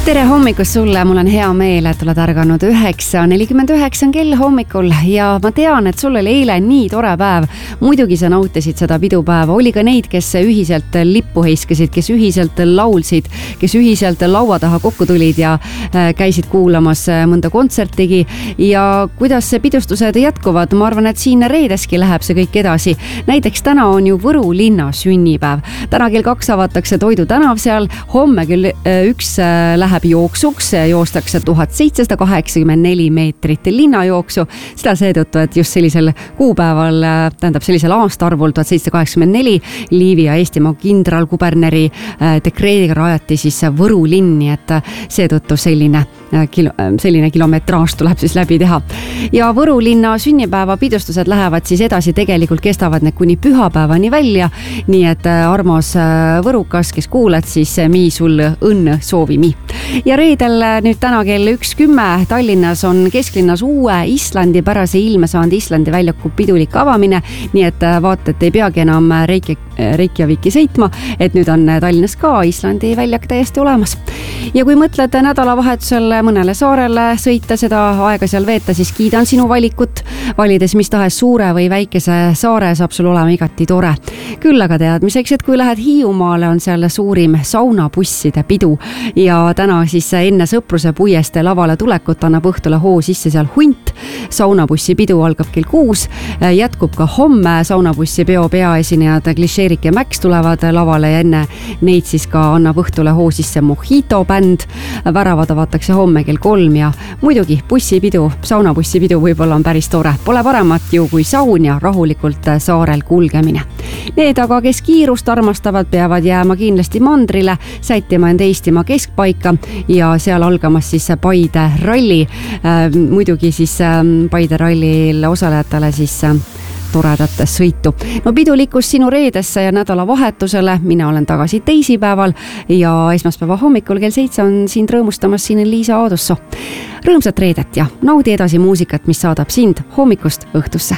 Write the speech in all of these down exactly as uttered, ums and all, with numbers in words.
tere hommikust sulle, mul on hea meel, et oled ärganud üheksa nelikümmend üheksa on kell hommikul ja ma tean, et sul oli eile nii tore päev. Muidugi sa nautisid seda pidupäeva, oli ka neid, kes ühiselt lippu heiskasid, kes ühiselt laulsid, kes ühiselt laua taha kokku tulid ja käisid kuulamas mõnda kontsertigi ja kuidas pidustused jätkuvad. Ma arvan, et siin reedeski läheb see kõik edasi. Näiteks täna on ju Võru linna sünnipäev. Täna kell kaks avatakse Toidu tänav seal, homme küll üks läheb jooksuks, joostakse tuhat seitsesada kaheksakümmend neli meetrit linnajooksu. Seda seetõttu, et just sellisel kuupäeval, tähendab sellisel aastaarvul tuhat seitsesada kaheksakümmend neli Liivi ja Eestimaa kindralkuberneri dekreediga rajati siis Võru linni, et seetõttu selline, kilo, selline kilometraaž tuleb siis läbi teha. Ja Võru linna sünnipäeva pidustused lähevad siis edasi, tegelikult kestavad need kuni pühapäevani välja, nii et armas võrukas, kes kuuled, siis mii sul õnn soovimi. Ja reedel nüüd täna kell üks kümme Tallinnas on kesklinnas uue Islandi pärase ilme saanud Islandi väljaku pidulik avamine, nii et vaata, et ei peagi enam Reiki, Reikjaviki sõitma, et nüüd on Tallinnas ka Islandi väljak täiesti olemas. Ja kui mõtled nädalavahetusel mõnele saarele sõita, seda aega seal veeta, siis kiidan sinu valikut. Valides mis tahes suure või väikese saare saab sul olema igati tore. Küll aga teadmiseks, et kui lähed Hiiumaale, on seal suurim saunabusside pidu ja täna siis enne Sõpruse puieste lavale tulekut annab õhtule hoo sisse seal Hunt. Saunabussi pidu algab kell kuus, jätkub ka homme saunabussi peo peaesinejad Klišeerik ja Mäks tulevad lavale ja enne neid siis ka annab õhtule hoo sisse Mojito bänd. Väravad avatakse homme kell kolm ja muidugi bussipidu, saunabussipidu võib-olla on päris tore. Pole paremat ju kui saun ja rahulikult saarel kulgemine. Need aga, kes kiirust armastavad, peavad jääma kindlasti mandrile, sättima end Eestimaa keskpaika ja seal algamas siis Paide ralli. Muidugi siis Paide rallil osalejatele siis toredat sõitu. No pidulikkus sinu reedesse ja nädalavahetusele. Mina olen tagasi teisipäeval ja esmaspäeva hommikul kell seitse on sind rõõmustamas siin Liisa Aadusso. Rõõmsat reedet ja naudi edasi muusikat, mis saadab sind hommikust õhtusse.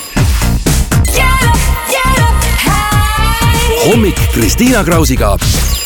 Hommik Kristiina Krausiga.